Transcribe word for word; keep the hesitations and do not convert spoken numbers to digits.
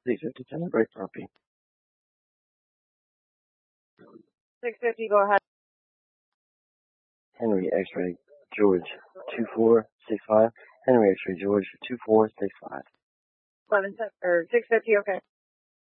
six fifty, ten break copy. six fifty, go ahead. Henry X-ray George two four six five. Henry X-ray George two four six five. eleven, or six fifty, okay.